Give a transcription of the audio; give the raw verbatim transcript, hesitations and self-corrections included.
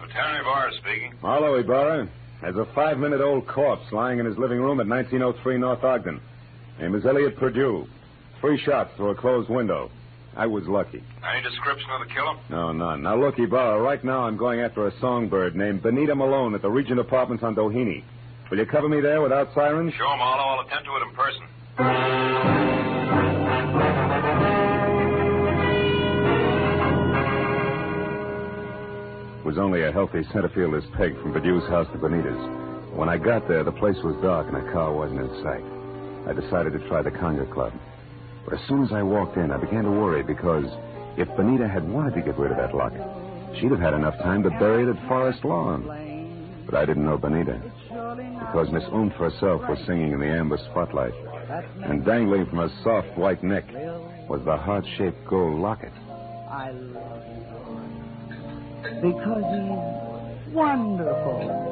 Lieutenant Ibarra speaking. Hello, Ibarra. There's a five-minute-old corpse lying in his living room at nineteen oh three North Ogden. Name is Elliot Purdue. Three shots through a closed window. I was lucky. Any description of the killer? No, none. Now, look, Ibarra, right now I'm going after a songbird named Benita Malone at the Regent Apartments on Doheny. Will you cover me there without sirens? Sure, Marlowe. I'll attend to it in person. It was only a healthy center fielder's peg from Berdue's house to Benita's. When I got there, the place was dark and a car wasn't in sight. I decided to try the Conga Club. But as soon as I walked in, I began to worry because if Benita had wanted to get rid of that locket, she'd have had enough time to bury it at Forest Lawn. But I didn't know Benita, because Miss Oomph herself was singing in the amber spotlight, and dangling from her soft white neck was the heart-shaped gold locket. I love you because he's wonderful.